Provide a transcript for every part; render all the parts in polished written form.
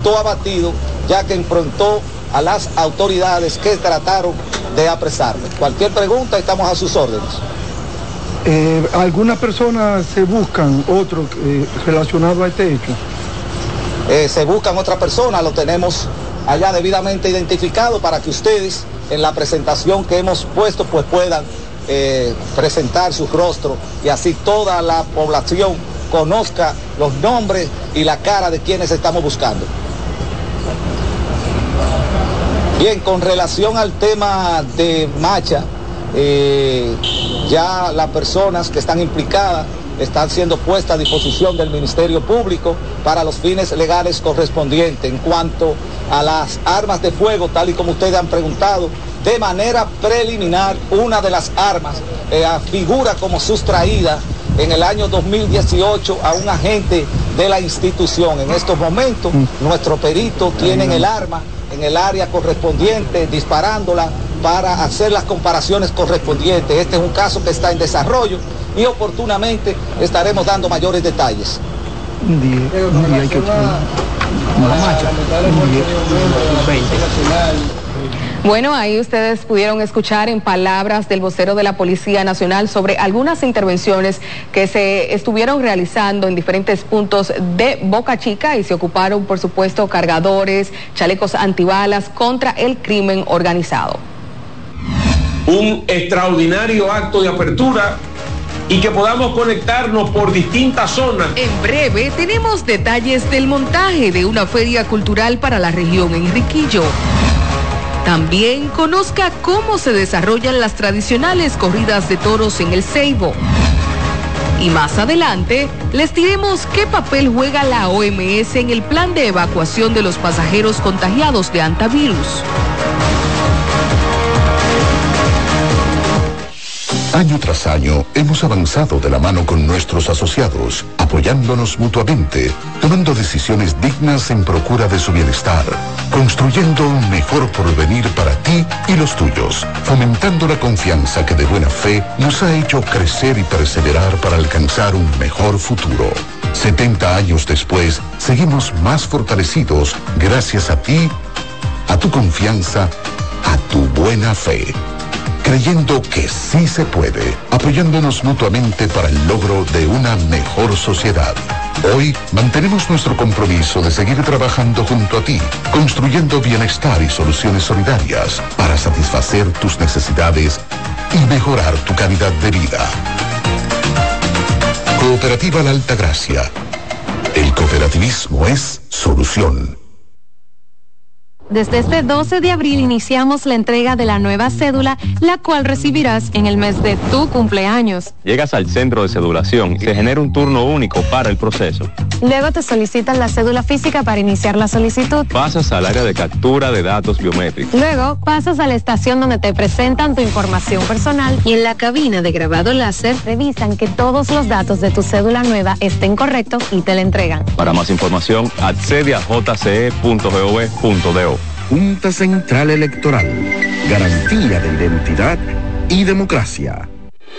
resultó abatido, ya que enfrentó a las autoridades que trataron de apresarlo. Cualquier pregunta, estamos a sus órdenes. ¿Algunas personas se buscan, otros relacionados a este hecho? Se buscan otras personas, lo tenemos allá debidamente identificado para que ustedes en la presentación que hemos puesto pues puedan presentar su rostro y así toda la población conozca los nombres y la cara de quienes estamos buscando. Bien, con relación al tema de Macha, ya las personas que están implicadas están siendo puestas a disposición del Ministerio Público para los fines legales correspondientes. En cuanto a las armas de fuego, tal y como ustedes han preguntado, de manera preliminar, una de las armas figura como sustraída en el año 2018 a un agente de la institución. En estos momentos, nuestros peritos tienen el arma en el área correspondiente, disparándola para hacer las comparaciones correspondientes. Este es un caso que está en desarrollo y oportunamente estaremos dando mayores detalles. Bueno, ahí ustedes pudieron escuchar en palabras del vocero de la Policía Nacional sobre algunas intervenciones que se estuvieron realizando en diferentes puntos de Boca Chica y se ocuparon, por supuesto, cargadores, chalecos antibalas contra el crimen organizado. Un extraordinario acto de apertura y que podamos conectarnos por distintas zonas. En breve tenemos detalles del montaje de una feria cultural para la región Enriquillo. También conozca cómo se desarrollan las tradicionales corridas de toros en el Ceibo. Y más adelante les diremos qué papel juega la OMS en el plan de evacuación de los pasajeros contagiados de hantavirus. Año tras año hemos avanzado de la mano con nuestros asociados, apoyándonos mutuamente, tomando decisiones dignas en procura de su bienestar, construyendo un mejor porvenir para ti y los tuyos, fomentando la confianza que de buena fe nos ha hecho crecer y perseverar para alcanzar un mejor futuro. 70 años después, seguimos más fortalecidos gracias a ti, a tu confianza, a tu buena fe. Creyendo que sí se puede, apoyándonos mutuamente para el logro de una mejor sociedad. Hoy mantenemos nuestro compromiso de seguir trabajando junto a ti, construyendo bienestar y soluciones solidarias para satisfacer tus necesidades y mejorar tu calidad de vida. Cooperativa La Altagracia. El cooperativismo es solución. Desde este 12 de abril iniciamos la entrega de la nueva cédula, la cual recibirás en el mes de tu cumpleaños. Llegas al centro de cedulación y se genera un turno único para el proceso. Luego te solicitan la cédula física para iniciar la solicitud. Pasas al área de captura de datos biométricos. Luego pasas a la estación donde te presentan tu información personal y en la cabina de grabado láser revisan que todos los datos de tu cédula nueva estén correctos y te la entregan. Para más información, accede a jce.gov.do. Junta Central Electoral, garantía de identidad y democracia.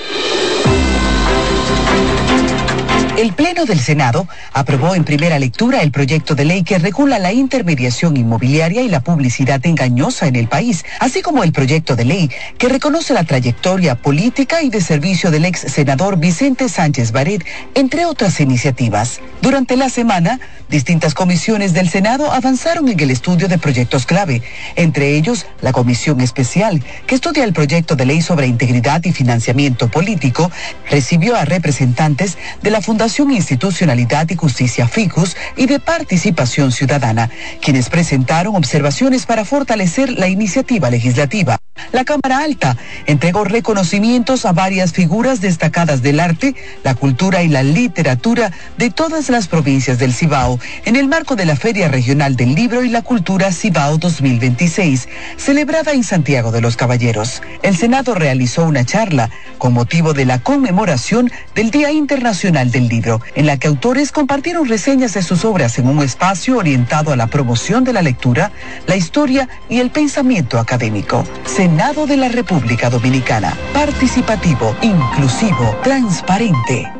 El Pleno del Senado aprobó en primera lectura el proyecto de ley que regula la intermediación inmobiliaria y la publicidad engañosa en el país, así como el proyecto de ley que reconoce la trayectoria política y de servicio del ex senador Vicente Sánchez Baret, entre otras iniciativas. Durante la semana, distintas comisiones del Senado avanzaron en el estudio de proyectos clave, entre ellos la Comisión Especial, que estudia el proyecto de ley sobre integridad y financiamiento político, recibió a representantes de la Fundación Institucionalidad y Justicia FIJUS y de Participación Ciudadana, quienes presentaron observaciones para fortalecer la iniciativa legislativa. La Cámara Alta entregó reconocimientos a varias figuras destacadas del arte, la cultura y la literatura de todas las provincias del Cibao en el marco de la Feria Regional del Libro y la Cultura Cibao 2026, celebrada en Santiago de los Caballeros. El Senado realizó una charla con motivo de la conmemoración del Día Internacional del Libro, en la que autores compartieron reseñas de sus obras en un espacio orientado a la promoción de la lectura, la historia y el pensamiento académico. Senado de la República Dominicana. Participativo, inclusivo, transparente.